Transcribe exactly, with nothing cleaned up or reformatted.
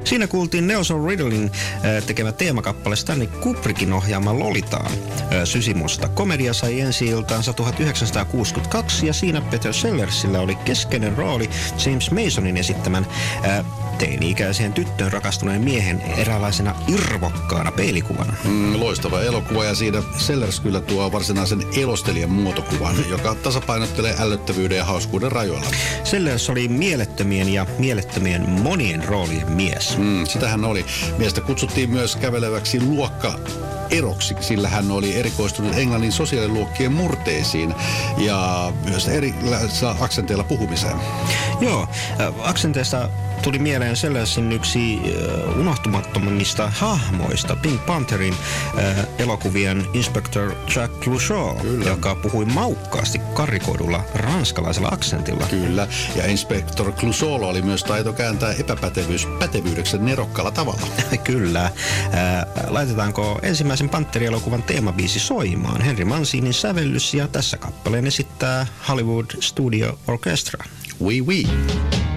Siinä kuultiin Nelson Riddlein tekemä teemakappale Stanley Kubrickin ohjaama Lolitaan. Sysimusta komedia sai ensi-iltaansa tuhatyhdeksänsataakuusikymmentäkaksi ja siinä Peter Sellersillä oli keskeinen rooli James Masonin esittämän ää, teini-ikäiseen tyttöön rakastuneen miehen eräänlaisena irvokkaana peilikuvana. Mm, loistava elokuva ja siinä Sellers kyllä tuo varsinaisen elostelijan muotokuvan, joka tasapainottelee ällöttävyyden ja hauskuuden rajoilla. Sellers oli mielettömien ja mielettömien monien roolien mies. Mm, sitähän oli. Miestä kutsuttiin myös käveleväksi luokka eroksi, sillä hän oli erikoistunut englannin sosiaaliluokkien murteisiin ja myös erilaisilla aksenteilla puhumiseen. Joo, äh, aksenteista tuli mieleen Sellersin yksi äh, unohtumattomimmista hahmoista, Pink Pantherin äh, elokuvien Inspector Jack Clouseau, joka puhui maukkaasti karikoidulla ranskalaisella aksentilla. Kyllä, ja Inspector Clouseaulla oli myös taito kääntää epäpätevyys pätevyydeksi nerokkaalla tavalla. Kyllä. Äh, laitetaanko ensimmäisen Pantheri-elokuvan teemabiisi soimaan? Henry Mancinin sävellys ja tässä kappaleen esittää Hollywood Studio Orchestra. Oui, oui.